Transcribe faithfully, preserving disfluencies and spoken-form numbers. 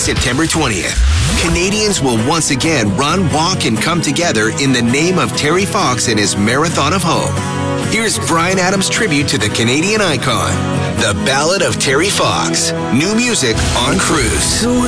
September twentieth. Canadians will once again run, walk, and come together in the name of Terry Fox and his Marathon of Hope. Here's Bryan Adams' tribute to the Canadian icon, The Ballad of Terry Fox. New music on Cruise.